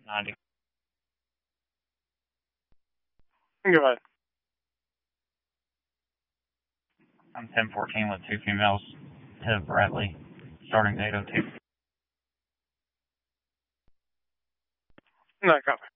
90. Goodbye. I'm 1014 with 2 females to Bradley, starting at 802. No copy.